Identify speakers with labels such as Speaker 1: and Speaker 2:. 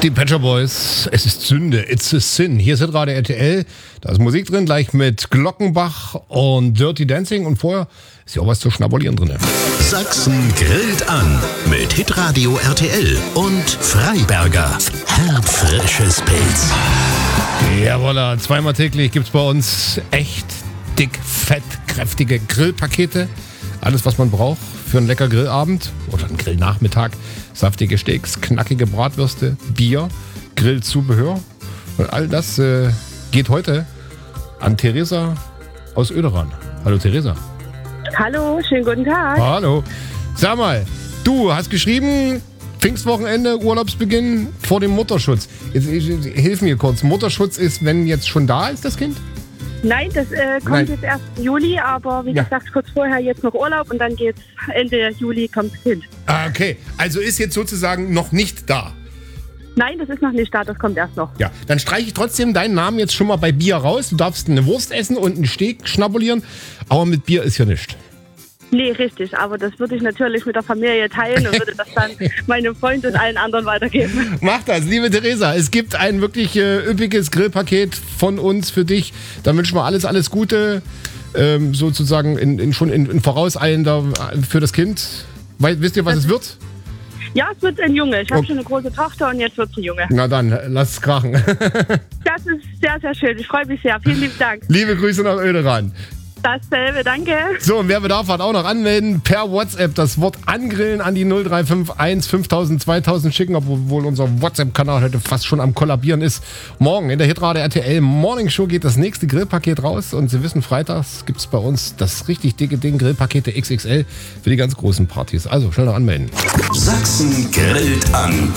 Speaker 1: Die Pet Shop Boys, es ist Sünde, it's a sin. Hier ist gerade RTL, da ist Musik drin, gleich mit Glockenbach und Dirty Dancing und vorher ist ja auch was zu schnabulieren drin.
Speaker 2: Sachsen grillt an mit Hitradio RTL und Freiberger. Herbfrisches Pilz.
Speaker 1: Jawolla, zweimal täglich gibt's bei uns echt dick, fett, kräftige Grillpakete. Alles, was man braucht für einen lecker Grillabend oder einen Grillnachmittag. Saftige Steaks, knackige Bratwürste, Bier, Grillzubehör. Und all das geht heute an Theresa aus Oederan. Hallo Theresa.
Speaker 3: Hallo, schönen guten Tag.
Speaker 1: Hallo. Sag mal, du hast geschrieben, Pfingstwochenende, Urlaubsbeginn vor dem Mutterschutz. Jetzt, hilf mir kurz. Mutterschutz ist, wenn jetzt schon da ist, das Kind?
Speaker 3: Nein, das kommt jetzt erst im Juli, aber wie gesagt, kurz vorher jetzt noch Urlaub und dann geht's Ende Juli kommt das Kind.
Speaker 1: Ah, okay. Also ist jetzt sozusagen noch nicht da.
Speaker 3: Nein, das ist noch nicht da, das kommt erst noch.
Speaker 1: Ja, dann streiche ich trotzdem deinen Namen jetzt schon mal bei Bier raus. Du darfst eine Wurst essen und einen Steak schnabulieren, aber mit Bier ist ja nichts.
Speaker 3: Nee, richtig, aber das würde ich natürlich mit der Familie teilen und würde das dann meinem Freund und allen anderen weitergeben.
Speaker 1: Mach das, liebe Theresa. Es gibt ein wirklich üppiges Grillpaket von uns für dich. Da wünschen wir alles Gute, sozusagen schon in vorauseilender für das Kind. Wisst ihr, was es wird?
Speaker 3: Ja, es wird ein Junge. Ich habe schon eine große Tochter und jetzt wird es ein Junge.
Speaker 1: Na dann, lass es krachen.
Speaker 3: Das ist sehr, sehr schön. Ich freue mich sehr. Vielen lieben Dank.
Speaker 1: Liebe Grüße nach Oederan.
Speaker 3: Dasselbe, danke.
Speaker 1: So, und wer bedarf, hat auch noch anmelden. Per WhatsApp das Wort angrillen an die 0351 5000 2000 schicken, obwohl unser WhatsApp-Kanal heute fast schon am Kollabieren ist. Morgen in der Hitradio RTL Morning Show geht das nächste Grillpaket raus. Und Sie wissen, freitags gibt es bei uns das richtig dicke Ding, Grillpakete XXL für die ganz großen Partys. Also, schnell noch anmelden.
Speaker 2: Sachsen grillt an.